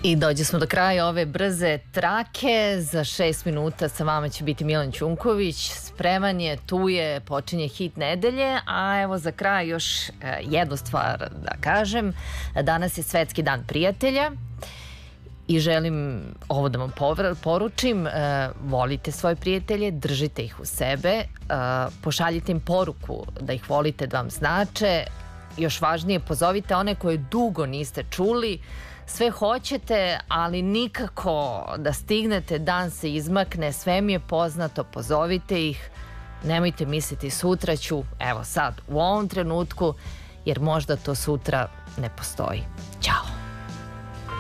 I dođe smo do kraja ove brze trake. Za 6 minuta sa vama će biti Milan Ćunković. Spreman je, tu je, počinje hit nedelje. A evo za kraj još jednu stvar da kažem. Danas je Svetski dan prijatelja. I želim ovo da vam poručim. Volite svoje prijatelje, držite ih u sebe. Pošaljite im poruku da ih volite, da vam znače. Još važnije, pozovite one koje dugo niste čuli. Sve hoćete, ali nikako da stignete, dan se izmakne, sve mi je poznato, pozovite ih, nemojte misliti sutra ću, evo sad, u ovom trenutku, jer možda to sutra ne postoji. Ćao!